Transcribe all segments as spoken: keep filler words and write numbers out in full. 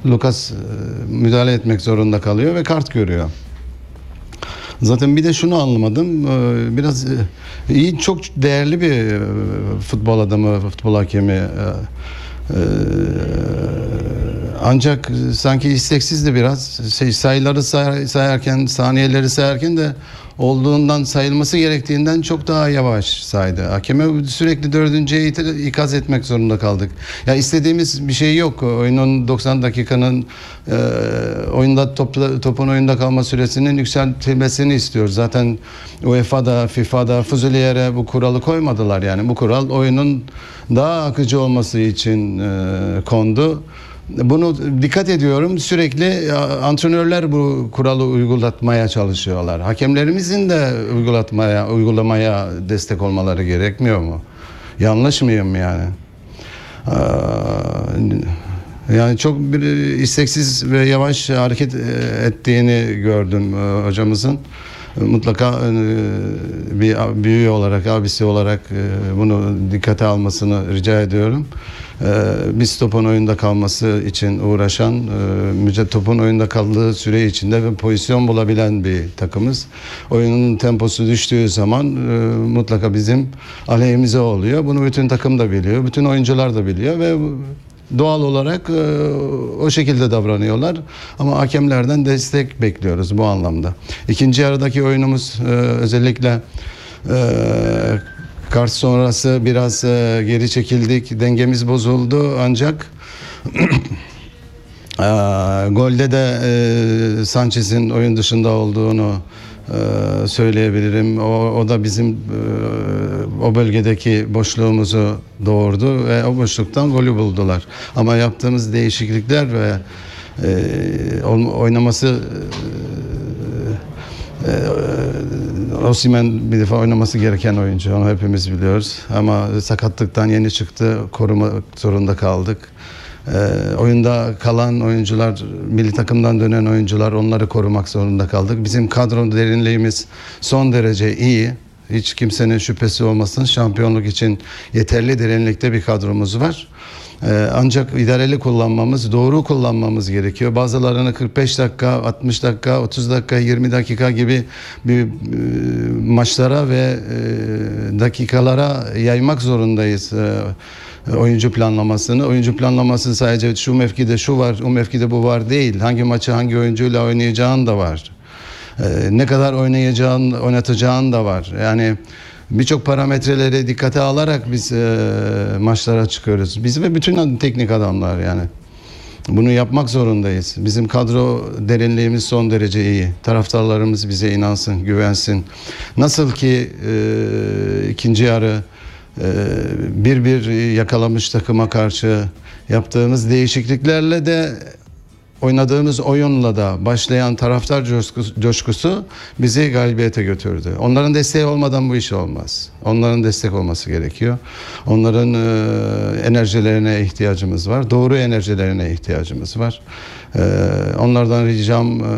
Lucas e, müdahale etmek zorunda kalıyor ve kart görüyor. Zaten bir de şunu anlamadım. e, Biraz e, iyi, çok değerli bir e, futbol adamı, futbol hakemi. E, e, Ancak sanki isteksiz de biraz şey, sayıları say- sayarken, saniyeleri sayarken de olduğundan, sayılması gerektiğinden çok daha yavaş saydı. Hakeme sürekli dördüncüye it- ikaz etmek zorunda kaldık. Ya istediğimiz bir şey yok. Oyunun doksan dakikanın e, oyunda topla, topun oyunda kalma süresinin yükseltilmesini istiyoruz. Zaten UEFA'da, FIFA'da fuzuli yere bu kuralı koymadılar yani. Bu kural oyunun daha akıcı olması için e, kondu. Bunu dikkat ediyorum. Sürekli antrenörler bu kuralı uygulatmaya çalışıyorlar. Hakemlerimizin de uygulatmaya, uygulamaya destek olmaları gerekmiyor mu? Yanlış mıyım yani? Yani çok bir isteksiz ve yavaş hareket ettiğini gördüm hocamızın. Mutlaka bir büyüğü olarak, abisi olarak bunu dikkate almasını rica ediyorum. Biz topun oyunda kalması için uğraşan, topun oyunda kaldığı süre içinde bir pozisyon bulabilen bir takımız. Oyunun temposu düştüğü zaman mutlaka bizim aleyhimize oluyor. Bunu bütün takım da biliyor, bütün oyuncular da biliyor ve doğal olarak o şekilde davranıyorlar. Ama hakemlerden destek bekliyoruz bu anlamda. İkinci yarıdaki oyunumuz özellikle kart sonrası biraz e, geri çekildik. Dengemiz bozuldu ancak e, golde de e, Sanchez'in oyun dışında olduğunu e, söyleyebilirim. O, o da bizim e, o bölgedeki boşluğumuzu doğurdu ve o boşluktan golü buldular. Ama yaptığımız değişiklikler ve e, oynaması e, Osimhen bir defa oynaması gereken oyuncu. Onu hepimiz biliyoruz. Ama sakatlıktan yeni çıktı. Korumak zorunda kaldık. Ee, oyunda kalan oyuncular, milli takımdan dönen oyuncular, onları korumak zorunda kaldık. Bizim kadro derinliğimiz son derece iyi. Hiç kimsenin şüphesi olmasın. Şampiyonluk için yeterli derinlikte bir kadromuz var. Ee, ancak idareli kullanmamız, doğru kullanmamız gerekiyor. Bazılarını kırk beş dakika, altmış dakika, otuz dakika, yirmi dakika gibi bir e, maçlara ve e, dakikalara yaymak zorundayız. E, oyuncu planlamasını. Oyuncu planlaması sadece şu mevkide şu var, o mevkide bu var değil. Hangi maçı hangi oyuncuyla oynayacağın da var. E, ne kadar oynayacağın, oynatacağın da var. Yani birçok parametreleri dikkate alarak biz e, maçlara çıkıyoruz. Biz ve bütün teknik adamlar yani. Bunu yapmak zorundayız. Bizim kadro derinliğimiz son derece iyi. Taraftarlarımız bize inansın, güvensin. Nasıl ki e, ikinci yarı e, bir bir yakalamış takıma karşı yaptığımız değişikliklerle de oynadığımız oyunla da başlayan taraftar coşkusu, coşkusu bizi galibiyete götürdü. Onların desteği olmadan bu iş olmaz. Onların destek olması gerekiyor. Onların e, enerjilerine ihtiyacımız var. Doğru enerjilerine ihtiyacımız var. E, onlardan ricam e,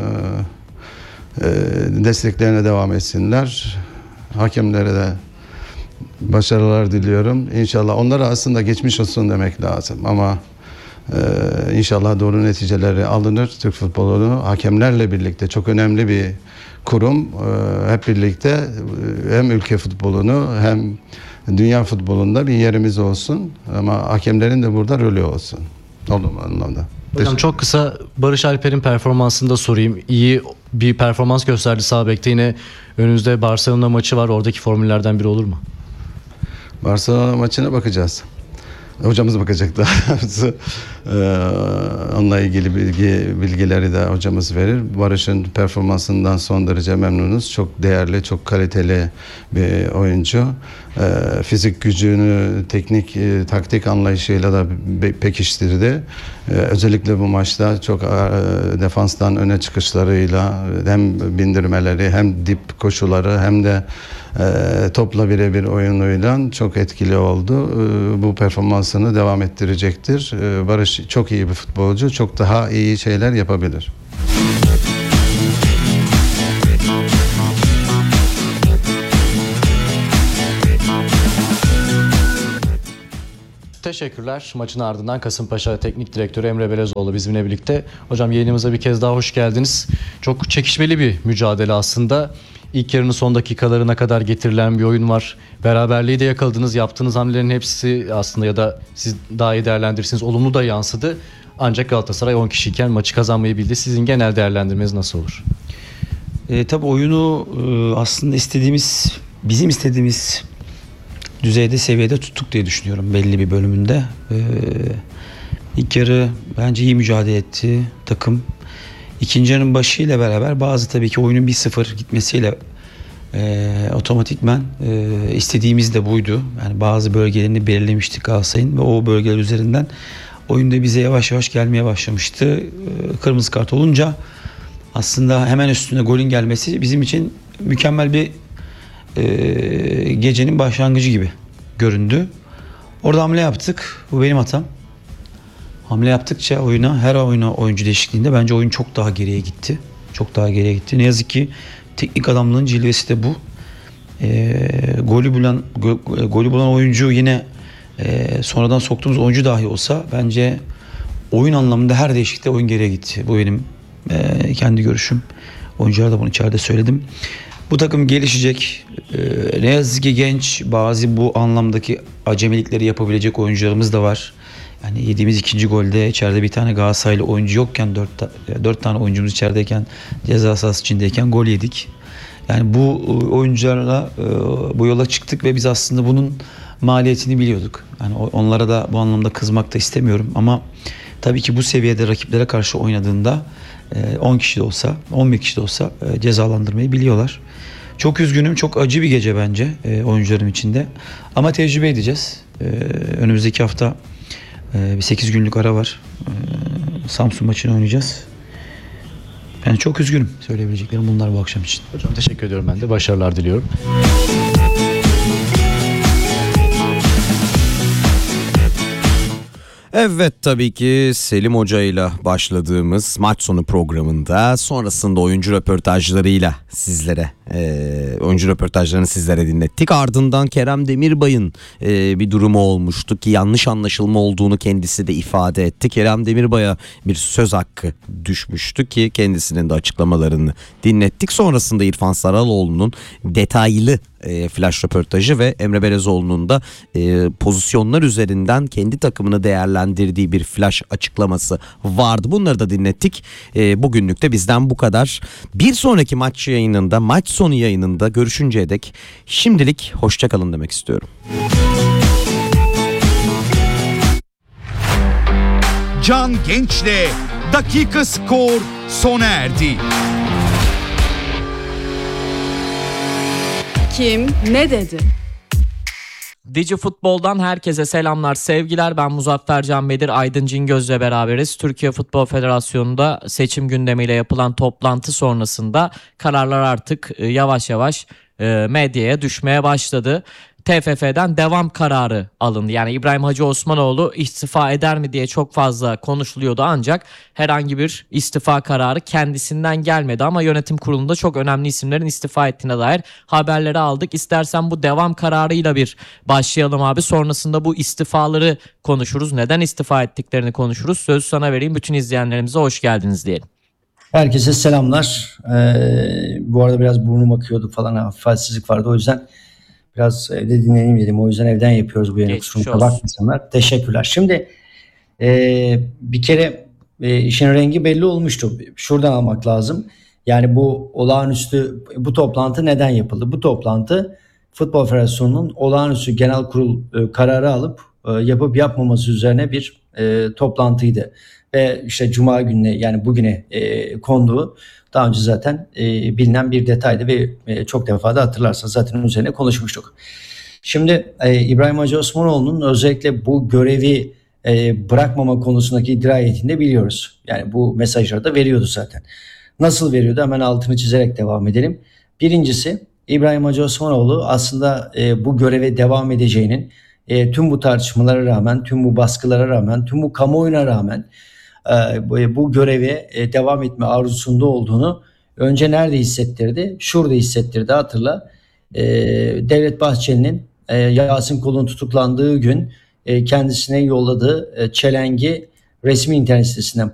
e, desteklerine devam etsinler. Hakemlere de başarılar diliyorum. İnşallah onlara aslında geçmiş olsun demek lazım ama Ee, İnşallah doğru neticeleri alınır. Türk futbolunu hakemlerle birlikte çok önemli bir kurum. Ee, hep birlikte e, hem ülke futbolunu hem dünya futbolunda bir yerimiz olsun. Ama hakemlerin de burada rolü olsun. Olum anlamda. Hocam çok kısa Barış Alper'in performansını da sorayım. İyi bir performans gösterdi sağ bekte. Yine önümüzde Barcelona maçı var. Oradaki formüllerden biri olur mu? Barcelona maçına bakacağız. Hocamız bakacak daha doğrusu. Ee, onunla ilgili bilgi bilgileri de hocamız verir. Barış'ın performansından son derece memnunuz. Çok değerli, çok kaliteli bir oyuncu. Ee, fizik gücünü, teknik, e, taktik anlayışıyla da pekiştirdi. Ee, özellikle bu maçta çok e, defanstan öne çıkışlarıyla hem bindirmeleri hem dip koşuları hem de e, topla birebir oyunuyla çok etkili oldu. E, bu performansını devam ettirecektir. E, Barış çok iyi bir futbolcu. Çok daha iyi şeyler yapabilir. Teşekkürler. Maçın ardından Kasımpaşa Teknik Direktörü Emre Belezoğlu bizimle birlikte. Hocam yayınımıza bir kez daha hoş geldiniz. Çok çekişmeli bir mücadele aslında. İlk yarının son dakikalarına kadar getirilen bir oyun var. Beraberliği de yakaladınız. Yaptığınız hamlelerin hepsi aslında, ya da siz daha iyi değerlendirirsiniz, olumlu da yansıdı. Ancak Galatasaray on kişiyken maçı kazanmayı bildi. Sizin genel değerlendirmeniz nasıl olur? E, tabii oyunu e, aslında istediğimiz, bizim istediğimiz düzeyde, seviyede tuttuk diye düşünüyorum belli bir bölümünde. E, ilk yarı bence iyi mücadele etti takım. İkinci yarının başıyla beraber bazı tabii ki oyunun bir sıfır gitmesiyle e, otomatikmen e, istediğimiz de buydu. Yani bazı bölgelerini belirlemiştik Galatasaray'ın ve o bölgeler üzerinden oyunda bize yavaş yavaş gelmeye başlamıştı. E, kırmızı kart olunca aslında hemen üstüne golün gelmesi bizim için mükemmel bir e, gecenin başlangıcı gibi göründü. Orada hamle yaptık. Bu benim hatam. Hamle yaptıkça oyuna, her oyuna oyuncu değişikliğinde bence oyun çok daha geriye gitti. Çok daha geriye gitti. Ne yazık ki teknik adamlığın cilvesi de bu. E, golü bulan go, golü bulan oyuncu yine e, sonradan soktuğumuz oyuncu dahi olsa bence oyun anlamında her değişiklikte oyun geriye gitti. Bu benim e, kendi görüşüm. Oyunculara da bunu içeride söyledim. Bu takım gelişecek. E, ne yazık ki genç, bazı bu anlamdaki acemilikleri yapabilecek oyuncularımız da var. Yani yediğimiz ikinci golde içeride bir tane Galatasaraylı oyuncu yokken, dört, dört tane oyuncumuz içerideyken, ceza sahası içindeyken gol yedik. Yani bu oyuncularla bu yola çıktık ve biz aslında bunun maliyetini biliyorduk. Yani onlara da bu anlamda kızmak da istemiyorum ama tabii ki bu seviyede rakiplere karşı oynadığında on kişi de olsa, on bir kişi de olsa cezalandırmayı biliyorlar. Çok üzgünüm, çok acı bir gece bence oyuncularım içinde. Ama tecrübe edeceğiz. Önümüzdeki hafta bir sekiz günlük ara var. Samsun maçını oynayacağız. Ben çok üzgünüm. Söyleyebileceklerim bunlar bu akşam için. Hocam teşekkür ediyorum ben de. Başarılar diliyorum. Evet, tabii ki Selim Hoca ile başladığımız maç sonu programında sonrasında oyuncu röportajlarıyla sizlere e, oyuncu röportajlarını sizlere dinlettik. Ardından Kerem Demirbay'ın e, bir durumu olmuştu ki yanlış anlaşılma olduğunu kendisi de ifade etti. Kerem Demirbay'a bir söz hakkı düşmüştü ki kendisinin de açıklamalarını dinlettik. Sonrasında İrfan Saraloğlu'nun detaylı E, flash röportajı ve Emre Belezoğlu'nun da e, pozisyonlar üzerinden kendi takımını değerlendirdiği bir flash açıklaması vardı. Bunları da dinlettik. E, bugünlük de bizden bu kadar. Bir sonraki maç yayınında, maç sonu yayınında görüşünceye dek şimdilik hoşça kalın demek istiyorum. Can Genç'le Dakika Skor sona erdi. Kim ne dedi? Digi Futbol'dan herkese selamlar, sevgiler. Ben Muzaffer Can Bedir, Aydın Cingöz'le beraberiz. Türkiye Futbol Federasyonu'nda seçim gündemiyle yapılan toplantı sonrasında kararlar artık yavaş yavaş medyaya düşmeye başladı. T F F'den devam kararı alındı. Yani İbrahim Hacı Osmanoğlu istifa eder mi diye çok fazla konuşuluyordu ancak herhangi bir istifa kararı kendisinden gelmedi ama yönetim kurulunda çok önemli isimlerin istifa ettiğine dair haberleri aldık. İstersen bu devam kararıyla bir başlayalım abi. Sonrasında bu istifaları konuşuruz. Neden istifa ettiklerini konuşuruz. Sözü sana vereyim. Bütün izleyenlerimize hoş geldiniz diyelim. Herkese selamlar. Ee, bu arada biraz burnum akıyordu falan, hafif halsizlik vardı, o yüzden biraz evde dinleneyim dedim. O yüzden evden yapıyoruz bu yayını. Kusuruma bakmasınlar. Teşekkürler. Şimdi e, bir kere e, işin rengi belli olmuştu. Şuradan almak lazım. Yani bu olağanüstü, bu toplantı neden yapıldı? Bu toplantı Futbol Federasyonu'nun olağanüstü genel kurul e, kararı alıp e, yapıp yapmaması üzerine bir e, toplantıydı. Ve işte Cuma gününe, yani bugüne e, konduğu daha önce zaten e, bilinen bir detaydı ve e, çok defa da hatırlarsanız zaten üzerine konuşmuştuk. Şimdi e, İbrahim Hacı Osmanoğlu'nun özellikle bu görevi e, bırakmama konusundaki dirayetini de biliyoruz. Yani bu mesajları da veriyordu zaten. Nasıl veriyordu? Hemen altını çizerek devam edelim. Birincisi, İbrahim Hacı Osmanoğlu aslında e, bu göreve devam edeceğinin e, tüm bu tartışmalara rağmen, tüm bu baskılara rağmen, tüm bu kamuoyuna rağmen e, bu göreve e, devam etme arzusunda olduğunu önce nerede hissettirdi? Şurada hissettirdi, hatırla. E, Devlet Bahçeli'nin e, Yasin Kol'un tutuklandığı gün e, kendisine yolladığı e, çelengi resmi internet sitesinden